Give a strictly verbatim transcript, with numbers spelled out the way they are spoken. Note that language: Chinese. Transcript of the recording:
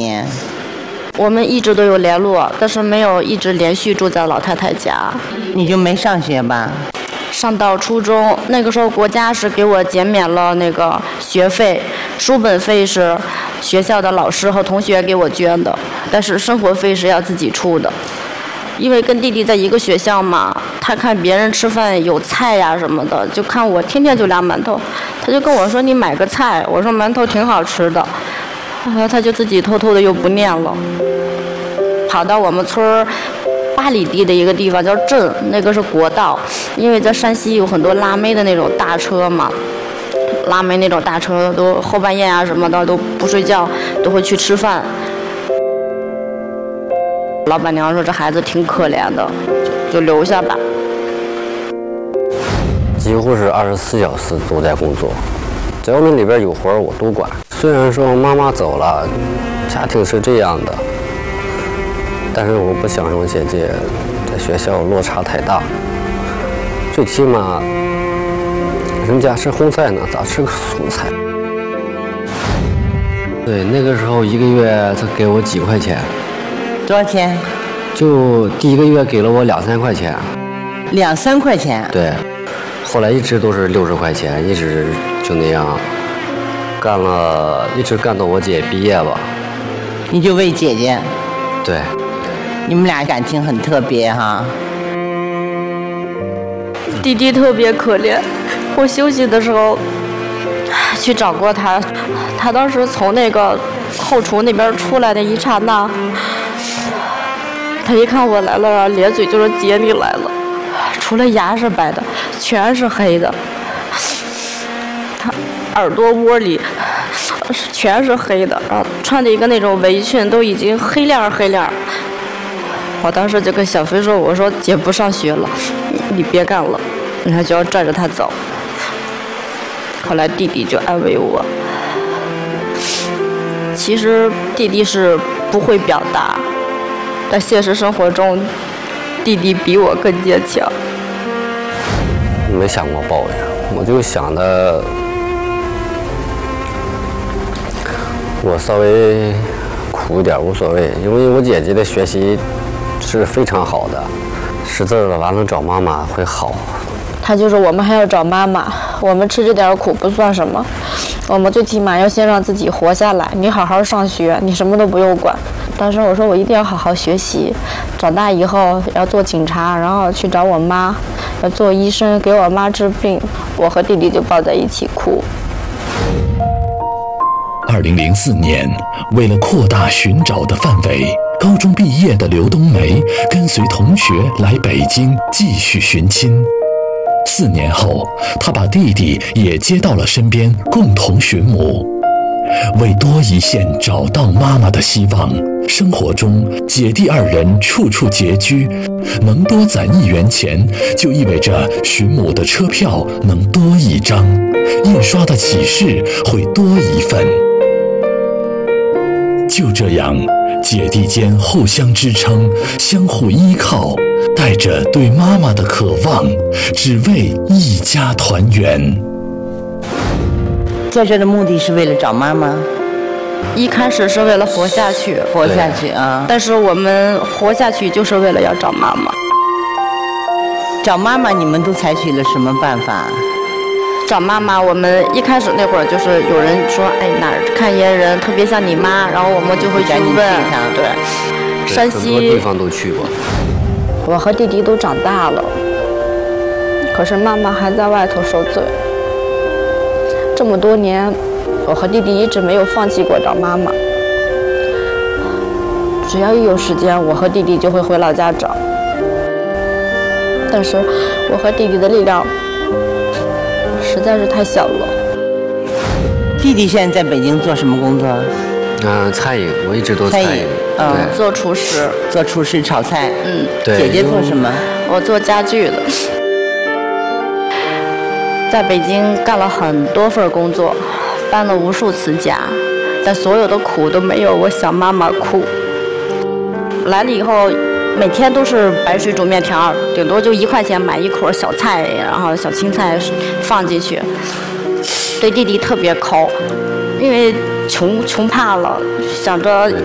年？ 我们一直都有联络，但是没有一直连续住在老太太家。 你就没上学吧？ 上到初中，那个时候国家是给我减免了那个学费，书本费是学校的老师和同学给我捐的，但是生活费是要自己出的。因为跟弟弟在一个学校嘛，他看别人吃饭有菜呀什么的，就看我天天就俩馒头，他就跟我说你买个菜，我说馒头挺好吃的，然后他就自己偷偷的又不念了，跑到我们村儿八里地的一个地方叫镇，那个是国道，因为在山西有很多拉煤的那种大车嘛，拉煤那种大车都后半夜啊什么的都不睡觉，都会去吃饭。老板娘说这孩子挺可怜的，就留下吧。 几乎是二十四小时都在工作，只要那里边有活我都管。虽然说妈妈走了，家庭是这样的，但是我不想让我姐姐在学校落差太大。最起码人家吃荤菜呢，咋吃个蔬菜？对，那个时候一个月他给我几块钱。 多少钱？ 就第一个月给了我两三块钱。 两三块钱？ 对，后来一直都是六十块钱，一直就那样干了，一直干到我姐毕业吧。 你就为姐姐？ 对。 你们俩感情很特别哈。 弟弟特别可怜，我休息的时候去找过他，他当时从那个后厨那边出来的一刹那，他一看我来了，咧嘴就说姐你来了，除了牙是白的，全是黑的，他耳朵窝里全是黑的，然后穿的一个那种围裙都已经黑亮黑亮。我当时就跟小飞说，我说姐不上学了，你别干了，然后就要拽着他走。后来弟弟就安慰我，其实弟弟是不会表达，在现实生活中，弟弟比我更坚强。 没想过抱怨，我就想的，我稍微苦一点无所谓，因为我姐姐的学习是非常好的，识字了完了找妈妈会好。 他就说我们还要找妈妈，我们吃这点苦不算什么，我们最起码要先让自己活下来，你好好上学，你什么都不用管。当时我说我一定要好好学习，长大以后要做警察，然后去找我妈，要做医生给我妈治病。我和弟弟就抱在一起哭。 二零零四年，为了扩大寻找的范围，高中毕业的刘冬梅跟随同学来北京继续寻亲。四年后，她把弟弟也接到了身边，共同寻母。为多一线找到妈妈的希望，生活中姐弟二人处处拮据，能多攒一元钱，就意味着寻母的车票能多一张，印刷的启事会多一份。就这样，姐弟间互相支撑，相互依靠，带着对妈妈的渴望，只为一家团圆。 在这的目的是为了找妈妈， 一开始是为了活下去， 活下去啊！ 但是我们活下去就是为了要找妈妈。 找妈妈，你们都采取了什么办法？ 找妈妈，我们一开始那会儿就是有人说，哎哪儿看见人特别像你妈，然后我们就会去问。对，山西很多地方都去过。 我和弟弟都长大了，可是妈妈还在外头受罪。这么多年，我和弟弟一直没有放弃过找妈妈。只要一有时间，我和弟弟就会回老家找。但是我和弟弟的力量实在是太小了。 弟弟现在在北京做什么工作？ 嗯、呃，餐饮，我一直都餐饮。 嗯， 对， 做厨师， 做厨师炒菜。 嗯， 对。 姐姐做什么？ 我做家具的。在北京干了很多份工作，搬了无数次家，但所有的苦都没有我想妈妈苦。来了以后，每天都是白水煮面条，顶多就一块钱买一捆小菜，然后小青菜放进去。对弟弟特别抠，因为穷穷怕了，想着